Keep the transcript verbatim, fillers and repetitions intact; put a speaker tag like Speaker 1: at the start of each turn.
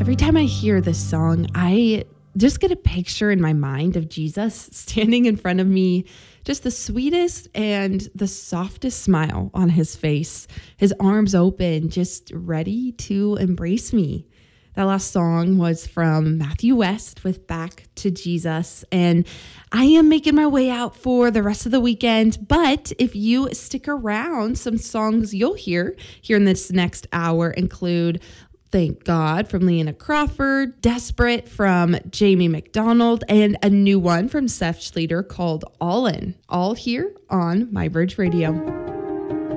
Speaker 1: Every time I hear this song, I just get a picture in my mind of Jesus standing in front of me, just the sweetest and the softest smile on his face, his arms open, just ready to embrace me. That last song was from Matthew West with Back to Jesus, and I am making my way out for the rest of the weekend, but if you stick around, some songs you'll hear here in this next hour include Thank God from Leanna Crawford, Desperate from Jamie McDonald, and a new one from Seth Schleter called All In, all here on My Bridge Radio.